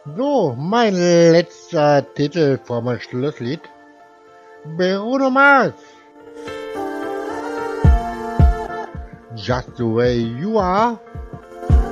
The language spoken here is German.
So, mein letzter Titel vor meinem Schlusslied. Bruno Mars. Just the way you are.